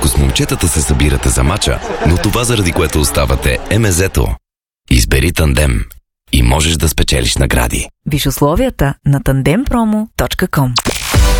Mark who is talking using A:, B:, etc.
A: Ако с момчетата се събирате за мача, но това заради което оставате е мезето. Избери Тандем и можеш да спечелиш награди.
B: Виж условията на tandempromo.com.